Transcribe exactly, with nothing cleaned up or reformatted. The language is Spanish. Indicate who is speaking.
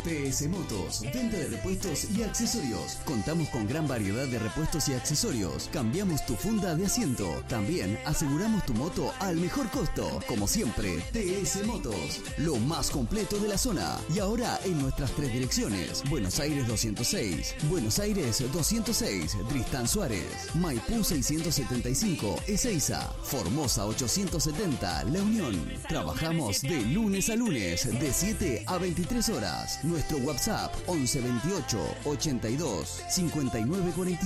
Speaker 1: T S Motos, venta de repuestos y accesorios. Contamos con gran variedad de repuestos y accesorios. Cambiamos tu funda de asiento. También aseguramos tu moto al mejor costo. Como siempre, T S Motos, lo más completo de la zona. Y ahora en nuestras tres direcciones: Buenos Aires doscientos seis, Buenos Aires doscientos seis, Tristán Suárez, Maipú seiscientos setenta y cinco, Ezeiza, Formosa ochocientos setenta, La Unión. Trabajamos de lunes a lunes, de siete a veintitrés horas. Nuestro WhatsApp once veintiocho ochenta y dos cincuenta y nueve cuarenta y cinco.